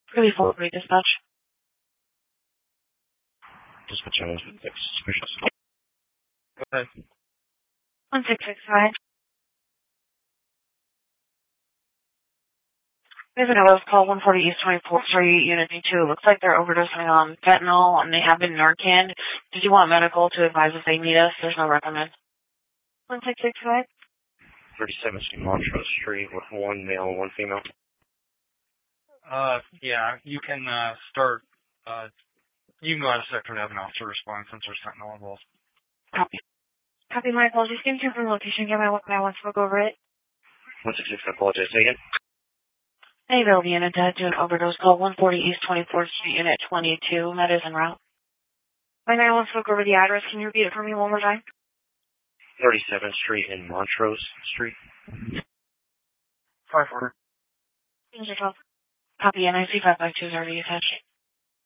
343 dispatch. Dispatch on suspicious. Go ahead. 1665. There's another call, 140 East 24th Street, Unit D2. Looks like they're overdosing on fentanyl, and they have been Narcan. Did you want medical to advise if they need us? There's no recommend. 1665. 37th Street, Montrose Street, with one male and one female. Yeah, you can start. You can go out of sector and have an officer respond since there's fentanyl involved. Copy. Copy, my apologies. Give me your location. Get my one to go over it. 166, I apologize. Say again. Hey, there'll be an attempt to an overdose call, 140 East 24th Street, Unit 22. That is en route. My man wants to look over the address. Can you repeat it for me one more time? 37th Street and Montrose Street. 5-4. Copy, NIC 552 is already attached.